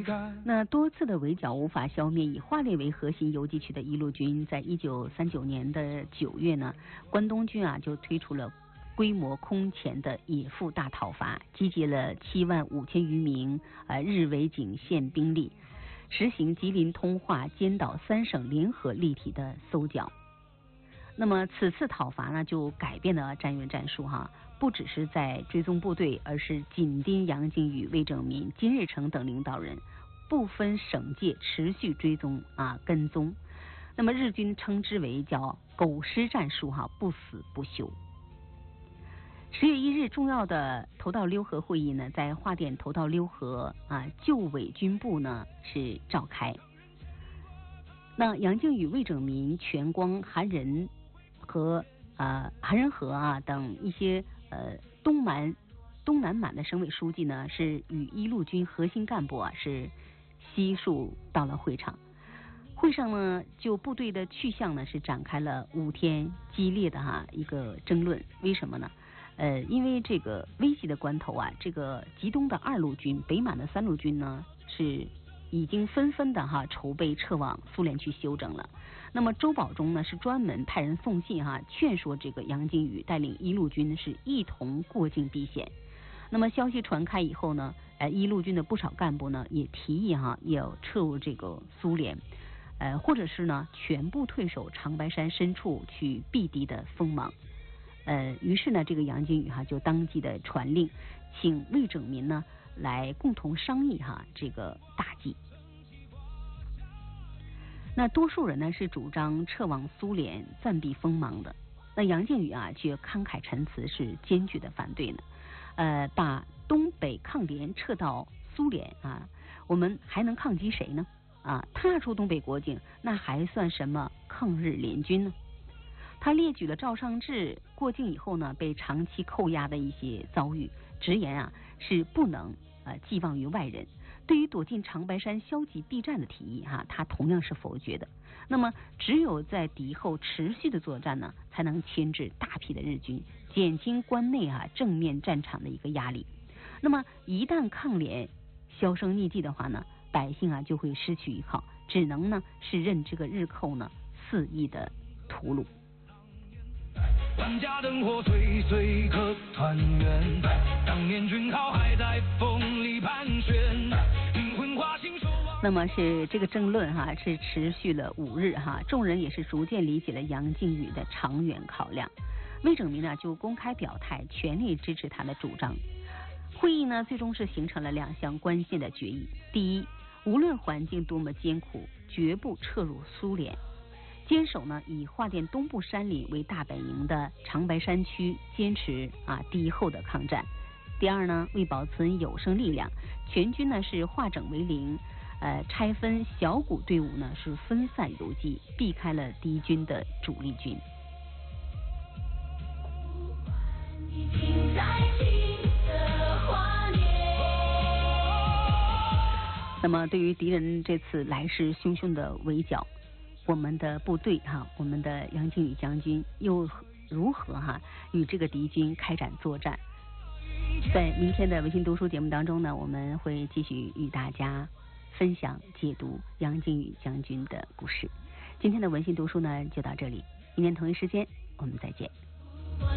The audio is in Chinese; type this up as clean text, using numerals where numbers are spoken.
那多次的围剿无法消灭以花莲为核心游击区的一路军，在1939年的9月呢，关东军就推出了规模空前的野附大讨伐，集结了75000余名日伪警宪兵力，实行吉林通化监岛3省联合立体的搜剿。那么此次讨伐呢，就改变了战略战术不只是在追踪部队，而是紧盯杨靖宇、魏拯民、金日成等领导人，不分省界持续追踪跟踪。那么日军称之为叫狗尸战术不死不休。10月1日，重要的头道溜河会议呢，在花店头道溜河旧伪军部呢是召开。那杨靖宇、魏拯民、全光、韩仁和韩仁和等一些东南满的省委书记呢，是与一路军核心干部是悉数到了会场。会上呢，就部队的去向呢是展开了5天激烈的一个争论。为什么呢？因为这个危急的关头这个吉东的2路军、北满的3路军呢是已经纷纷的筹备撤往苏联去休整了。那么周保中呢是专门派人送信劝说这个杨靖宇带领一路军是一同过境避险。那么消息传开以后呢，一路军的不少干部呢也提议要撤入这个苏联，或者是呢全部退守长白山深处去避敌的锋芒。于是呢，这个杨靖宇就当即的传令，请魏拯民呢来共同商议这个大计。那多数人呢是主张撤往苏联暂避锋芒的，那杨靖宇却慷慨陈词，是坚决的反对呢。把东北抗联撤到苏联我们还能抗击谁呢？踏出东北国境，那还算什么抗日联军呢？他列举了赵尚志过境以后呢被长期扣押的一些遭遇，直言是不能寄望于外人。对于躲进长白山消极避战的提议他同样是否决的。那么只有在敌后持续的作战呢，才能牵制大批的日军，减轻关内正面战场的一个压力。那么一旦抗联销声匿迹的话呢，百姓就会失去依靠，只能呢是任这个日寇呢肆意的屠戮。万家灯火岁岁可团圆，当年军号还在风里盘旋，灵魂化心守望。那么是这个争论是持续了5日众人也是逐渐理解了杨靖宇的长远考量。魏拯民呢就公开表态，全力支持他的主张。会议呢最终是形成了2项关键的决议。第一，无论环境多么艰苦，绝不撤入苏联。坚守呢以花店东部山林为大本营的长白山区，坚持敌后的抗战。第二呢，为保存有生力量，全军呢是化整为零，拆分小股队伍呢是分散游击，避开了敌军的主力军。那么对于敌人这次来势汹汹的围剿，我们的部队我们的杨靖宇将军又如何与这个敌军开展作战？在明天的微信读书节目当中呢，我们会继续与大家分享解读杨靖宇将军的故事。今天的文信读书呢就到这里，明天同一时间我们再见。